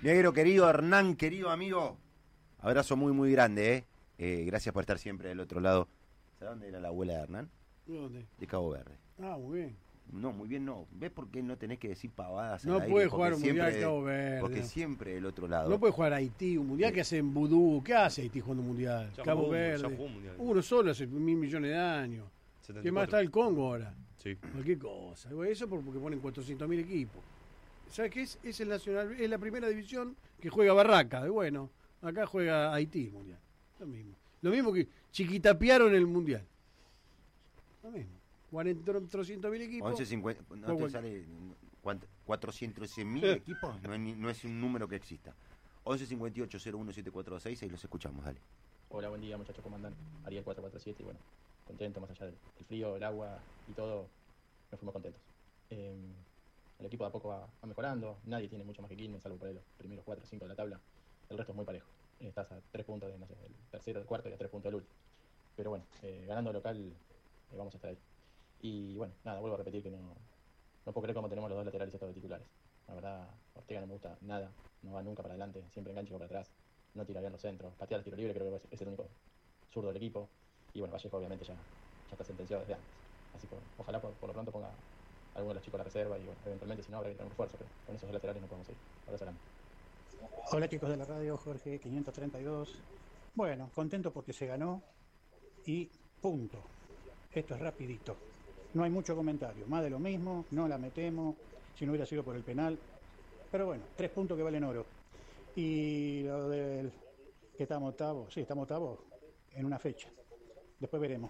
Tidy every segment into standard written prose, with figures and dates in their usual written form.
Negro, querido Hernán, querido amigo. Abrazo muy, muy grande, gracias por estar siempre del otro lado. ¿Sabes dónde era la abuela de Hernán? ¿De dónde? De Cabo Verde. Ah, muy bien. No, muy bien no. ¿Ves por qué no tenés que decir pavadas No al aire? puede Porque jugar un mundial siempre- Cabo Verde. Porque siempre del otro lado. No puede jugar Haití, un mundial que hace en vudú. ¿Qué hace Haití jugando un mundial? Ya Cabo jugó Verde. un mundial. Uno solo hace 1.000 millones de años. 74. ¿Qué más está el Congo ahora? Sí. Cualquier cosa. Eso porque ponen 400.000 equipos. ¿Sabes qué es? Es el Nacional, es la primera división que juega Barraca. Bueno, acá juega Haití mundial. Lo mismo. Lo mismo que chiquitapearon el mundial. Lo mismo. 400.000 equipos. 11.50, no te Juega- sale 400.000 equipos, no es un número que exista. 11.58.01.746, ahí los escuchamos, dale. Hola, buen día muchachos, ¿cómo andan? Ariel 447 y bueno, contento más allá del frío, el agua y todo, nos fuimos contentos. El equipo de a poco va mejorando, nadie tiene mucho más que Quilmes, salvo por ahí los primeros 4 o 5 de la tabla, el resto es muy parejo. Estás a 3 puntos del tercero, del cuarto y a 3 puntos del último. Pero bueno, ganando local vamos a estar ahí. Y bueno, nada, vuelvo a repetir que no puedo creer cómo tenemos los 2 laterales estos de titulares. La verdad, Ortega no me gusta nada, no va nunca para adelante, siempre engancha para atrás, no tira bien los centros, patea el tiro libre, creo que es el único zurdo del equipo. Y bueno, Vallejo obviamente ya está sentenciado desde antes. Así que ojalá por lo pronto ponga a alguno de los chicos a la reserva y bueno, eventualmente si no habrá que tener un refuerzo, pero con esos 2 laterales no podemos ir. Abrazo grande. Hola chicos de la radio, Jorge 532. Bueno, contento porque se ganó y punto. Esto es rapidito. No hay mucho comentario, más de lo mismo, no la metemos, si no hubiera sido por el penal. Pero bueno, 3 puntos que valen oro. Y lo del que estamos octavos, sí, estamos octavos en una fecha. Después veremos.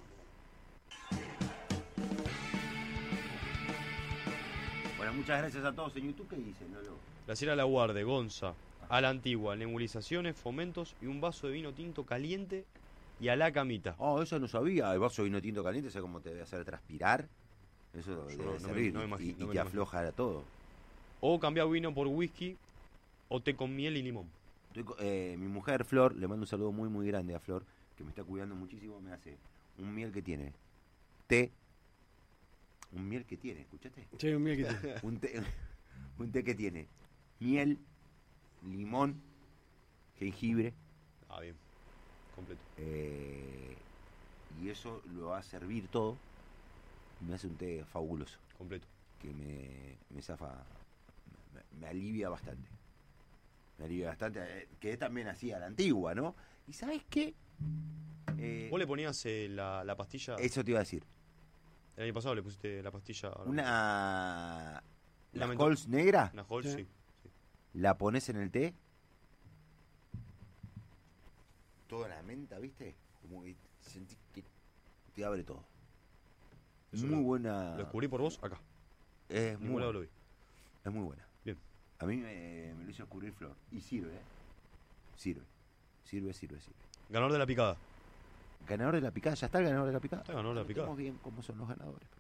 Bueno, muchas gracias a todos en YouTube. ¿Qué dicen, Lolo? Graciela Laguarde, Gonza, a la antigua, nebulizaciones, fomentos y un vaso de vino tinto caliente y a la camita. Oh, eso no sabía. El vaso de vino tinto caliente, ¿sabes cómo te debe hacer transpirar? Eso Yo debe no servir me y imagino, no me te lo imagino. afloja todo. O cambiar vino por whisky o té con miel y limón. Mi mujer, Flor, le mando un saludo muy, muy grande a Flor, que me está cuidando muchísimo, me hace un miel que tiene té. Un miel que tiene, ¿escuchaste? Sí, un miel que tiene. un té que tiene miel, limón, jengibre. Ah, bien. Completo. Y eso lo va a servir todo. Y me hace un té fabuloso. Completo. Que me zafa, me alivia bastante. Me alivia bastante. Que es también así a la antigua, ¿no? ¿Y sabes qué? ¿Vos le ponías la pastilla? Eso te iba a decir. El año pasado le pusiste la pastilla. La Lamento- Halls negra, Una Halls, Sí. sí. la pones en el té. Toda la menta, ¿viste? Como que sentís que te abre todo. Eso Muy lo- buena. Lo descubrí por vos acá. Es En muy ningún lado buena. lo vi. Es muy buena. Bien. A mí me lo hizo descubrir Flor. Y sirve, ¿eh? Sirve. Sirve. Ganador de la picada. Ganador de la picada. ¿Ya está el ganador de la picada? Está el ganador de la No picada. sabemos bien cómo son los ganadores.